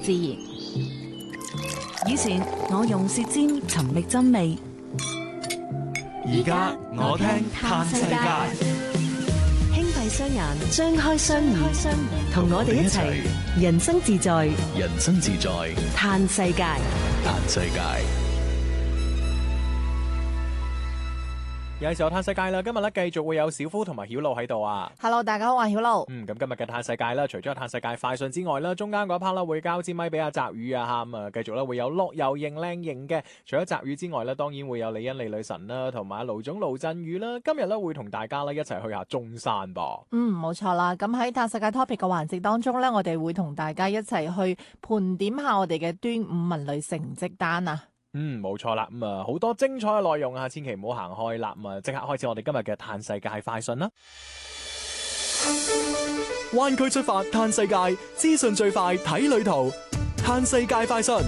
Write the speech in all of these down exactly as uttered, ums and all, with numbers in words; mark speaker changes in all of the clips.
Speaker 1: 自然。以前我用舌尖尋覓真味，
Speaker 2: 而家我聽嘆世界。
Speaker 1: 輕閉雙眼，張開雙耳，同我哋一齊人生自在，
Speaker 2: 人生自在，
Speaker 1: 嘆世界。
Speaker 2: 嘆世界。有時候嘆世界啦，今日咧繼續會有小夫同埋曉露喺度啊。
Speaker 3: Hello， 大家好，我係曉露。
Speaker 2: 嗯，咁今日嘅嘆世界啦，除咗嘆世界快訊之外啦，中間嗰 part 啦會交支咪俾阿澤宇啊吓，咁啊繼續咧會有樂遊型靚型嘅。除咗澤宇之外咧，當然會有李欣李女神啦，同埋盧總盧振宇啦。今日咧會同大家咧一齊去下中山噃。
Speaker 3: 嗯，冇錯啦。咁喺嘆世界 topic 嘅環節當中咧，我哋會同大家一齊去盤點下我哋嘅端午文旅成績單啊。
Speaker 2: 嗯，冇錯啦，咁啊好多精彩嘅內容啊，千祈唔好行開啦，咁啊即刻開始我哋今日嘅嘆世界快訊啦。灣區出發嘆世界，資訊最快睇旅途，嘆世界快訊。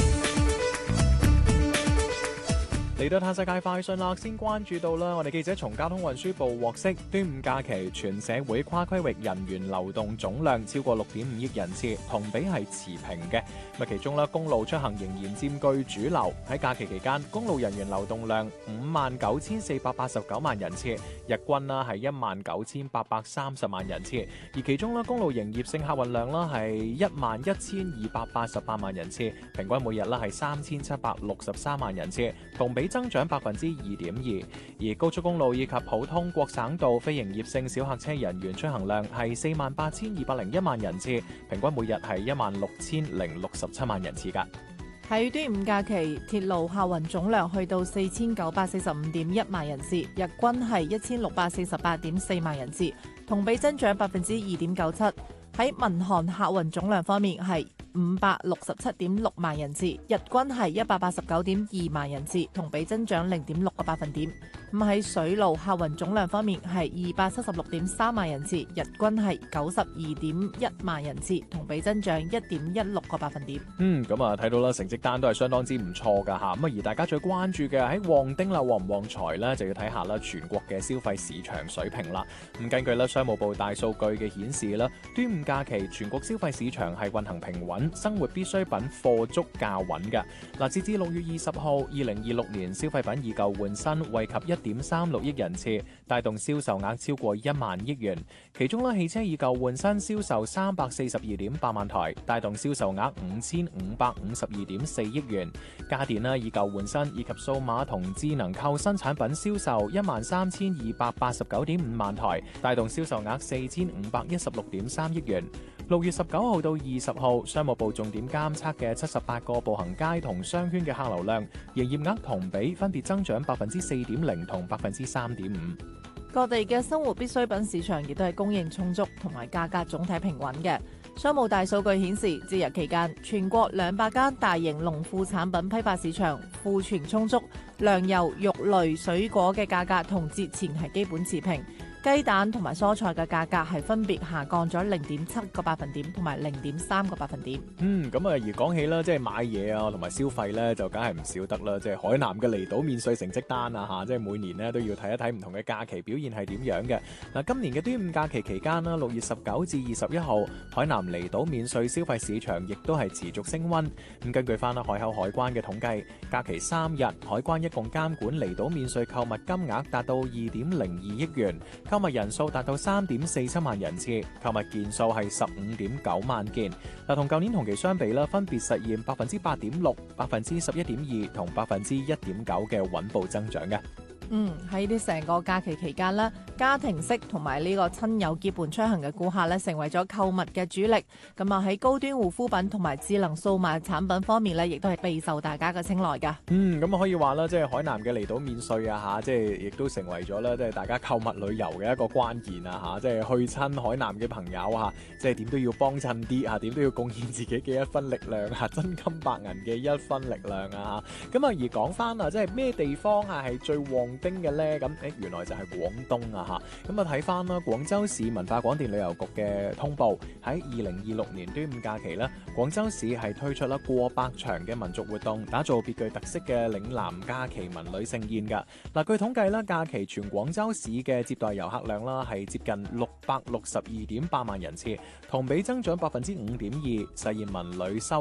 Speaker 2: 嚟到嘆世界快訊啦，先關注到啦，我哋記者從交通運輸部獲悉，端午假期全社會跨區域人員流動總量超過六點五億人次，同比係持平嘅。咁其中咧，公路出行仍然佔據主流。喺假期期間，公路人員流動量五萬九千四百八十九萬人次，日均啦係一萬九千八百三十萬人次。而其中咧，公路營業性客運量啦係一萬一千二百八十八萬人次，平均每日啦係三千七百六十三萬人次，同比增長百分之二點二。而高速公路以及普通國省道非營業性小客車人員出行量係四萬八千二百零一萬人次，平均每日係一萬六千零六十七萬人次噶。
Speaker 3: 喺端午假期，鐵路客運總量去到四千九百四十五點一萬人次，日均係一千六百四十八點四萬人次，同比增長百分之二點九七。喺民航客運總量方面係五百六十七點六萬人次，日均係一百八十九點二萬人次，同比增長零點六個百分點。咁喺水路客運總量方面係二百七十六點三萬人次，日均係九十二點一萬人次，同比增長一點一六個百分點。
Speaker 2: 嗯，咁啊睇到啦，成績單都係相當之唔錯噶吓。咁啊而大家最關注嘅喺旺丁啦，旺唔旺財咧，就要睇下啦全國嘅消費市場水平啦。咁根據咧商務部大數據嘅顯示啦，端午假期全國消費市場係運行平穩，生活必需品貨足價穩嘅。嗱，截至六月二十號，二零二六年消費品以舊換新惠及一點三六億人次，帶動銷售額超過一萬億元。其中咧，汽車以舊換新銷售三百四十二點八萬台，帶動銷售額五千五百五十二點四億元。家電啦以舊換新以及數碼同智能購新產品銷售一萬三千二百八十九點五萬台，帶動銷售額四千五百一十六點三億元。六月十九號到二十號，商務部重點監測嘅七十八個步行街同商圈嘅客流量，營業額同比分別增長百分之四點零同百分之三點五。
Speaker 3: 各地嘅生活必需品市場亦都係供應充足，同埋價格總體平穩嘅。商務大數據顯示，節日期間全國兩百間大型農副產品批發市場庫存充足，糧油、肉類、水果嘅價格同節前係基本持平。雞蛋同埋蔬菜嘅價格係分別下降咗零點七個百分點同埋零點三個百分點。
Speaker 2: 嗯，咁啊，而講起啦，即係買嘢啊，同埋消費咧，就梗係唔少得啦。即係海南嘅離島免稅成績單啊，吓，即係每年咧都要睇一睇唔同嘅假期表現係點樣嘅。嗱，今年嘅端午假期期間啦，六月十九至二十一號，海南離島免稅消費市場亦都係持續升溫。咁根據翻啦海口海關嘅統計，假期三日，海關一共監管離島免稅購物金額達到二點零二億元。購物人數達到三點四七萬人次，購物件數係十五點九萬件。嗱，同舊年同期相比啦，分別實現百分之八點六、百分之十一點二同百分之一點九嘅穩步增長嘅。
Speaker 3: 嗯，喺呢成個假期期間咧，家庭式同埋呢個親友結伴出行嘅顧客咧，成為咗購物嘅主力。咁啊喺高端護膚品同埋智能數碼產品方面咧，亦都係備受大家嘅青睞噶。
Speaker 2: 嗯，咁可以話啦，即係海南嘅離島免稅啊吓，即係亦都成為咗咧，即係大家購物旅遊嘅一個關鍵啊吓，即係去親海南嘅朋友啊，即係點都要幫襯啲啊，點都要貢獻自己嘅一分力量啊，真金白銀嘅一分力量啊吓。咁啊而講翻啊，即係咩地方啊係最旺丁嘅咧？咁誒，原來就係廣東啊吓。咁啊睇翻啦，廣州市文化廣電旅遊局嘅通報，喺二零二六年端午假期啦，廣州市係推出啦過百場嘅民族活動，打造別具特色嘅嶺南假期文旅盛宴噶。嗱，據統計啦，假期全廣州市嘅接待遊客量啦係接近六百六十二點八萬人次，同比增長百分之五點二，實現文旅收